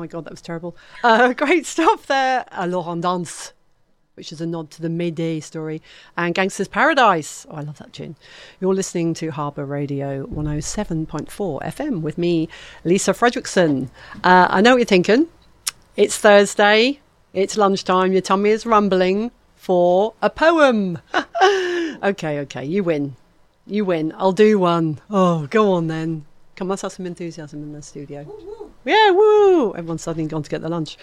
my God, that was terrible. Great stuff there. Laurent Dance, which is a nod to the Mayday story, and Gangster's Paradise. Oh, I love that tune. You're listening to Harbour Radio 107.4 FM with me, Lisa Fredrickson. I know what you're thinking. It's Thursday. It's lunchtime. Your tummy is rumbling for a poem. Okay, you win. I'll do one. Oh, go on then. Come on, let's have some enthusiasm in the studio. Woo, woo. Yeah, woo! Everyone's suddenly gone to get their lunch.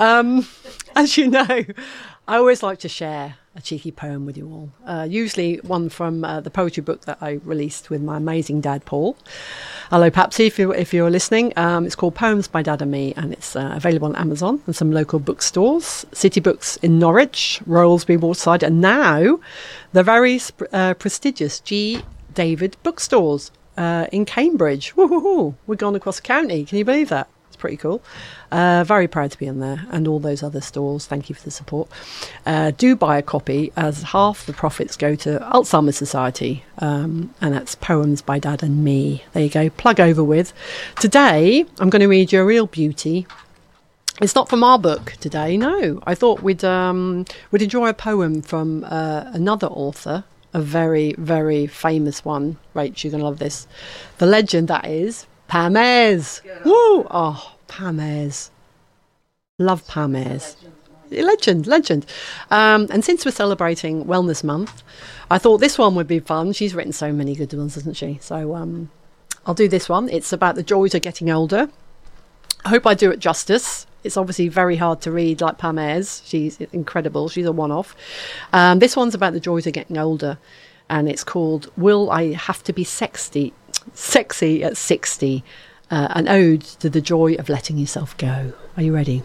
As you know, I always like to share a cheeky poem with you all. Usually one from the poetry book that I released with my amazing dad, Paul. Hello, Papsy, if you're listening. It's called Poems by Dad and Me, and it's available on Amazon and some local bookstores. City Books in Norwich, Royalsby, Waterside, and now the very prestigious G. David bookstores in Cambridge. Woo-hoo-hoo. We've gone across the county. Can you believe that? It's pretty cool. Very proud to be in there, and all those other stores. Thank you for the support. Do buy a copy, as half the profits go to Alzheimer's Society, and that's Poems by Dad and Me. There you go. Plug over with. Today, I'm going to read you a real beauty. It's not from our book today, no. I thought we'd enjoy a poem from another author, a very, very famous one. Rach, you're going to love this. The legend, that is Pam Ayres. Woo! Oh, Pam Ayres. Love Pam Ayres. Legend. And since we're celebrating Wellness Month, I thought this one would be fun. She's written so many good ones, hasn't she? So I'll do this one. It's about the joys of getting older. I hope I do it justice. It's obviously very hard to read like Pam Ayres. She's incredible. She's a one-off. This one's about the joys of getting older, and it's called Will I Have to Be Sexy at 60? An ode to the joy of letting yourself go. Are you ready?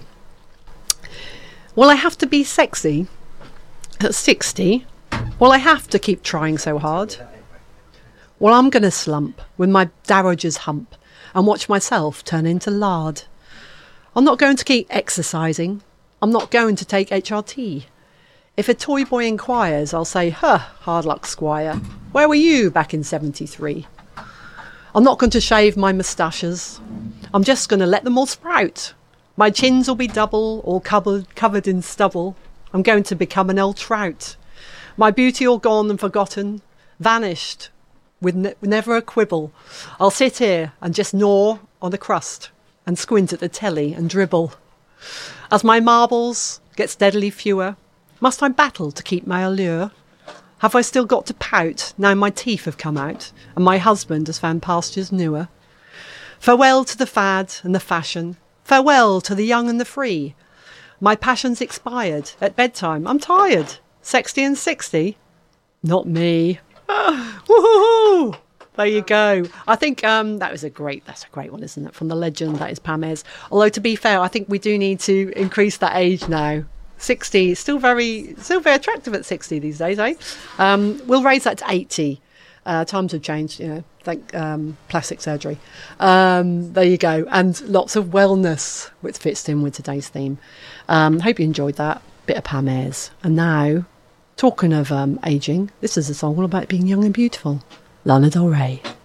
Will I have to be sexy at 60? Will I have to keep trying so hard? Well, I'm going to slump with my dowager's hump and watch myself turn into lard. I'm not going to keep exercising. I'm not going to take HRT. If a toy boy inquires, I'll say, hard luck, squire. Where were you back in 73? I'm not going to shave my moustaches. I'm just going to let them all sprout. My chins will be double, all covered in stubble. I'm going to become an old trout. My beauty all gone and forgotten, vanished, with never a quibble. I'll sit here and just gnaw on the crust and squint at the telly and dribble. As my marbles get steadily fewer, must I battle to keep my allure? Have I still got to pout now my teeth have come out and my husband has found pastures newer? Farewell to the fad and the fashion. Farewell to the young and the free. My passion's expired. At bedtime, I'm tired. 60 and 60? Not me. Woohoo! There you go. I think that's a great one, isn't it? From the legend that is Pam Ayres. Although, to be fair, I think we do need to increase that age now. 60 is still very attractive at 60 these days, eh? We'll raise that to 80. Times have changed, thank plastic surgery. There you go. And lots of wellness, which fits in with today's theme. Hope you enjoyed that bit of Pam Ayres. And now, talking of ageing, this is a song all about being young and beautiful. Lana Del Rey.